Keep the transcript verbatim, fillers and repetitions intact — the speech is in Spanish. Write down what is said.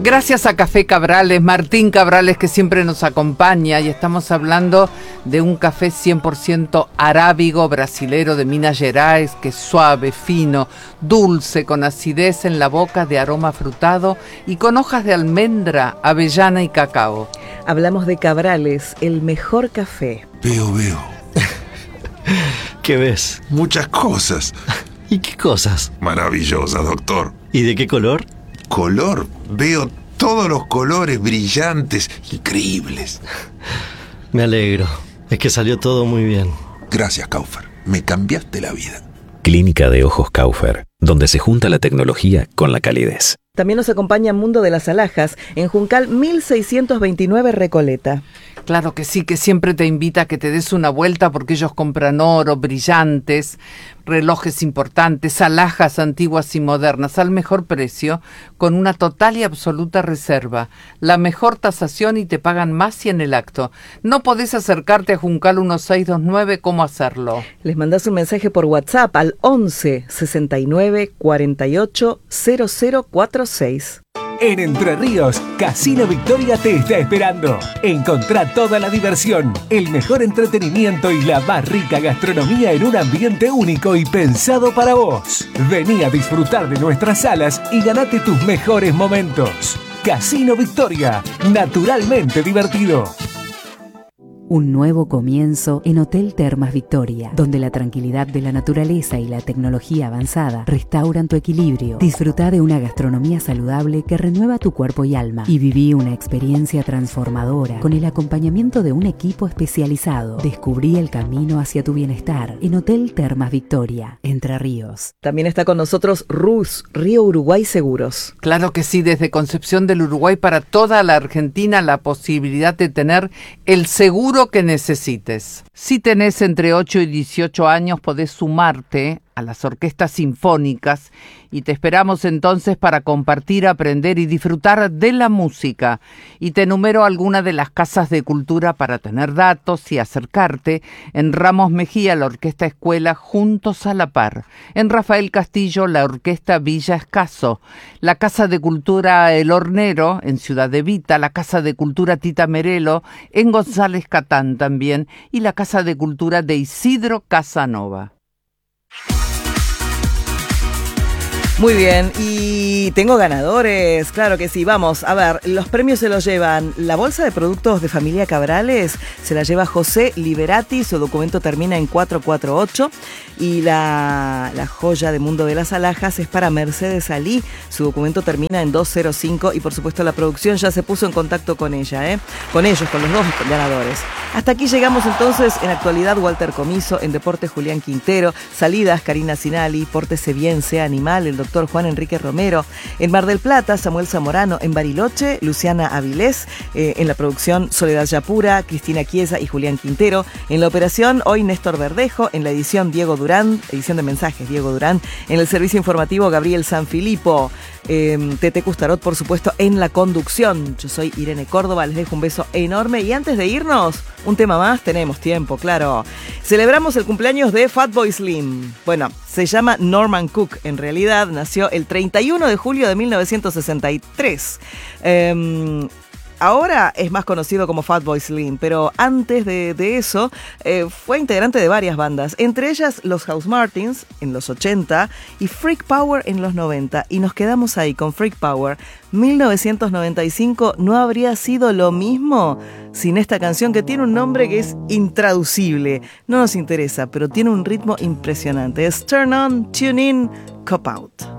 Gracias a Café Cabrales, Martín Cabrales, que siempre nos acompaña, y estamos hablando de un café cien por ciento arábigo brasilero de Minas Gerais, que es suave, fino, dulce, con acidez en la boca, de aroma frutado y con hojas de almendra, avellana y cacao. Hablamos de Cabrales, el mejor café. Veo, veo. ¿Qué ves? Muchas cosas. ¿Y qué cosas? Maravillosas, doctor. ¿Y de qué color? Color. Veo todos los colores brillantes, increíbles. Me alegro. Es que salió todo muy bien. Gracias, Kaufer. Me cambiaste la vida. Clínica de Ojos Kaufer, donde se junta la tecnología con la calidez. También nos acompaña Mundo de las Alhajas, en Juncal mil seiscientos veintinueve, Recoleta. Claro que sí, que siempre te invita a que te des una vuelta, porque ellos compran oro, brillantes, relojes importantes, alhajas antiguas y modernas al mejor precio, con una total y absoluta reserva, la mejor tasación, y te pagan más si en el acto. No podés acercarte a Juncal dieciséis veintinueve, ¿cómo hacerlo? Les mandás un mensaje por WhatsApp al once sesenta y nueve cuarenta y ocho cero cero cuarenta y seis. En Entre Ríos, Casino Victoria te está esperando. Encontrá toda la diversión, el mejor entretenimiento y la más rica gastronomía en un ambiente único y pensado para vos. Vení a disfrutar de nuestras salas y ganate tus mejores momentos. Casino Victoria, naturalmente divertido. Un nuevo comienzo en Hotel Termas Victoria, donde la tranquilidad de la naturaleza y la tecnología avanzada restauran tu equilibrio. Disfruta de una gastronomía saludable que renueva tu cuerpo y alma, y viví una experiencia transformadora con el acompañamiento de un equipo especializado. Descubrí el camino hacia tu bienestar en Hotel Termas Victoria, Entre Ríos. También está con nosotros R U S, Río Uruguay Seguros. Claro que sí, desde Concepción del Uruguay para toda la Argentina, la posibilidad de tener el seguro que necesites. Si tenés entre ocho y dieciocho años, podés sumarte a las orquestas sinfónicas, y te esperamos entonces para compartir, aprender y disfrutar de la música. Y te enumero algunas de las casas de cultura para tener datos y acercarte: en Ramos Mejía, la Orquesta Escuela Juntos a la Par; en Rafael Castillo, la Orquesta Villa Escaso; la Casa de Cultura El Hornero en Ciudad de Vita; la Casa de Cultura Tita Merelo en González Catán también; y la Casa de Cultura de Isidro Casanova. Muy bien, y tengo ganadores, claro que sí. Vamos, a ver, los premios se los llevan la bolsa de productos de Familia Cabrales, se la lleva José Liberati, su documento termina en cuatrocientos cuarenta y ocho, y la, la joya de Mundo de las Alhajas es para Mercedes Alí, su documento termina en doscientos cinco, y por supuesto la producción ya se puso en contacto con ella, ¿eh? con ellos, con los dos ganadores. Hasta aquí llegamos entonces. En actualidad, Walter Comiso; en deporte, Julián Quintero; salidas, Karina Sinali; pórtese bien, sea animal, el doctor Juan Enrique Romero; en Mar del Plata, Samuel Zamorano; en Bariloche, Luciana Avilés; eh, en la producción, Soledad Yapura, Cristina Chiesa y Julián Quintero; en la operación, hoy Néstor Verdejo; en la edición, Diego Durán, edición de mensajes, Diego Durán; en el servicio informativo, Gabriel Sanfilippo; eh, Tete Custarot, por supuesto, en la conducción. Yo soy Irene Córdoba, les dejo un beso enorme, y antes de irnos, un tema más, tenemos tiempo, claro. Celebramos el cumpleaños de Fatboy Slim. Bueno, se llama Norman Cook, en realidad nació el treinta y uno de julio de mil novecientos sesenta y tres. Eh, Ahora es más conocido como Fatboy Slim, pero antes de, de eso eh, fue integrante de varias bandas, entre ellas los House Martins en los ochenta y Freak Power en los noventa. Y nos quedamos ahí con Freak Power. mil novecientos noventa y cinco no habría sido lo mismo sin esta canción, que tiene un nombre que es intraducible. No nos interesa, pero tiene un ritmo impresionante. Es Turn On, Tune In, Cop Out.